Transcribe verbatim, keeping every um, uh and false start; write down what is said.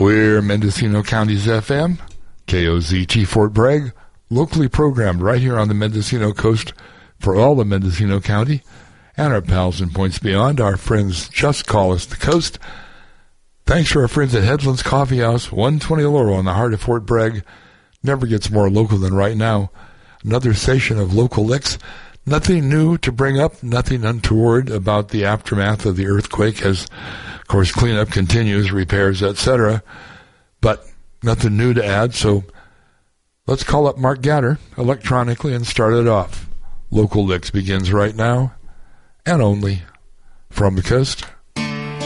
We're Mendocino County's F M, K O Z T Fort Bragg, locally programmed right here on the Mendocino coast for all of Mendocino County and our pals in points beyond. Our friends just call us the coast. Thanks to our friends at Headlands Coffee House, one twenty Laurel in the heart of Fort Bragg. Never gets more local than right now. Another session of local licks. Nothing new to bring up, nothing untoward about the aftermath of the earthquake as, of course, cleanup continues, repairs, et cetera. But nothing new to add, so let's call up Mark Gatter electronically and start it off. Local Licks begins right now, and only from the coast.